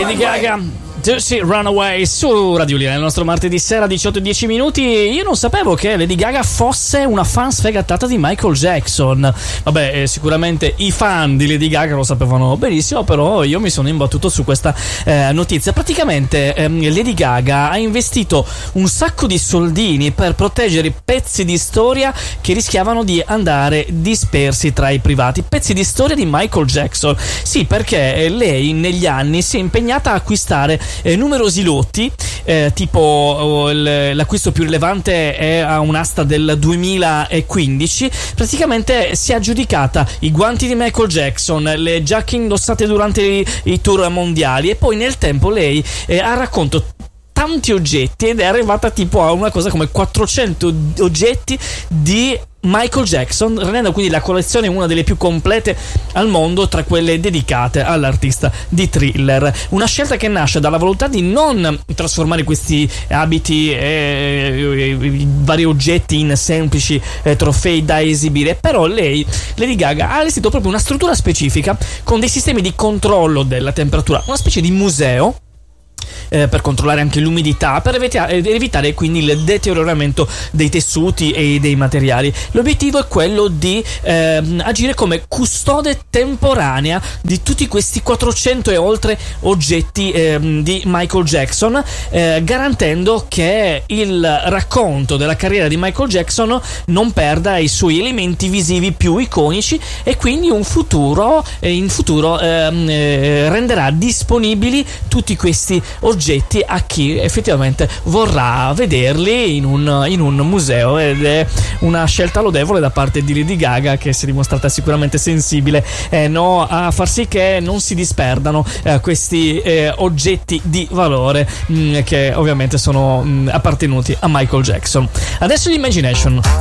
Lady Gaga, Dirty Runaway su Radio Lira, nel nostro martedì sera 18:10 minuti. Io non sapevo che Lady Gaga fosse una fan sfegatata di Michael Jackson. Vabbè, sicuramente i fan di Lady Gaga lo sapevano benissimo, però io mi sono imbattuto su questa notizia. Praticamente Lady Gaga ha investito un sacco di soldini per proteggere pezzi di storia che rischiavano di andare dispersi tra i privati, pezzi di storia di Michael Jackson. Sì, perché lei negli anni si è impegnata a acquistare numerosi lotti, tipo l'acquisto più rilevante è a un'asta del 2015. Praticamente si è aggiudicata i guanti di Michael Jackson, le giacche indossate durante i tour mondiali, e poi nel tempo lei ha raccolto tanti oggetti ed è arrivata tipo a una cosa come 400 oggetti di Michael Jackson, rendendo quindi la collezione una delle più complete al mondo tra quelle dedicate all'artista di Thriller. Una scelta che nasce dalla volontà di non trasformare questi abiti e vari oggetti in semplici trofei da esibire, però Lady Gaga ha allestito proprio una struttura specifica con dei sistemi di controllo della temperatura, una specie di museo per controllare anche l'umidità, per evitare quindi il deterioramento dei tessuti e dei materiali. L'obiettivo è quello di agire come custode temporanea di tutti questi 400 e oltre oggetti di Michael Jackson, garantendo che il racconto della carriera di Michael Jackson non perda i suoi elementi visivi più iconici, e quindi in futuro renderà disponibili tutti questi oggetti a chi effettivamente vorrà vederli in un museo, ed è una scelta lodevole da parte di Lady Gaga, che si è dimostrata sicuramente sensibile a far sì che non si disperdano questi oggetti di valore che ovviamente sono appartenuti a Michael Jackson. Adesso l'Imagination.